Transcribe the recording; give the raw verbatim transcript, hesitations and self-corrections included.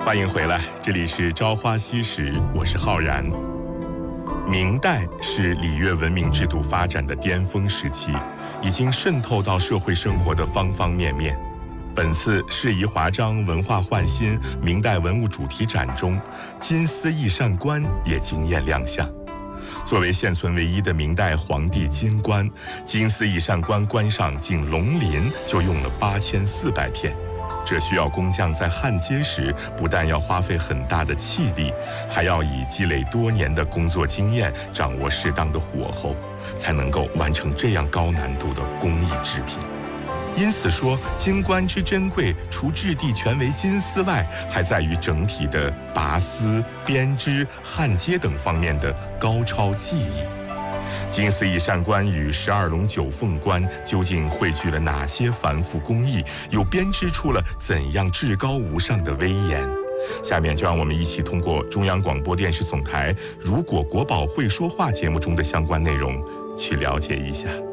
欢迎回来，这里是朝花夕拾，我是浩然。明代是礼乐文明制度发展的巅峰时期，已经渗透到社会生活的方方面面。本次适宜华章文化焕新明代文物主题展中，金丝翼扇冠也惊艳亮相。作为现存唯一的明代皇帝金冠，金丝翼扇冠冠上仅龙鳞就用了八千四百片。这需要工匠在焊接时，不但要花费很大的气力，还要以积累多年的工作经验，掌握适当的火候，才能够完成这样高难度的工艺制品。因此说，金冠之珍贵，除质地全为金丝外，还在于整体的拔丝、编织、焊接等方面的高超技艺。金丝翼扇冠与十二龙九凤冠究竟汇聚了哪些繁复工艺，又编织出了怎样至高无上的威严？下面就让我们一起通过中央广播电视总台《如果国宝会说话》节目中的相关内容去了解一下。